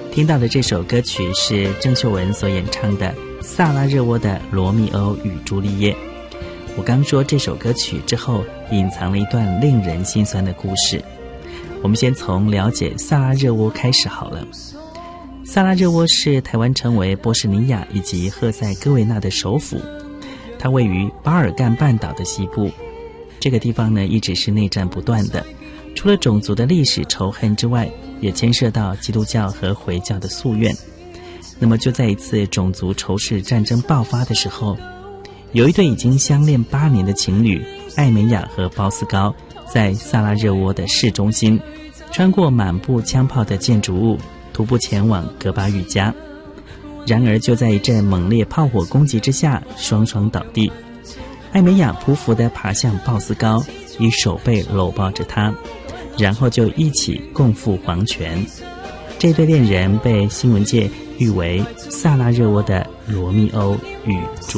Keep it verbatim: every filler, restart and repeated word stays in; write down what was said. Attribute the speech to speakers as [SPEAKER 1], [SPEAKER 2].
[SPEAKER 1] 听到的这首歌曲是郑秀文所演唱的《萨拉热窝的罗密欧与朱丽叶》。我刚说这首歌曲之后，隐藏了一段令人心酸的故事。我们先从了解萨拉热窝开始好了。萨拉热窝是台湾称为波士尼亚以及赫塞哥维那的首府，它位于巴尔干半岛的西部。这个地方呢，一直是内战不断的，除了种族的历史仇恨之外，也牵涉到基督教和回教的夙愿。那么就在一次种族仇视战争爆发的时候，有一对已经相恋八年的情侣艾美雅和包斯高，在萨拉热窝的市中心穿过满布枪炮的建筑物，徒步前往格巴玉家。然而就在一阵猛烈炮火攻击之下，双双倒地。艾美雅匍匐地爬向鲍斯高，以手背搂抱着他，然后就一起共赴黄泉。这对恋人被新闻界誉为萨拉热窝的罗密欧与朱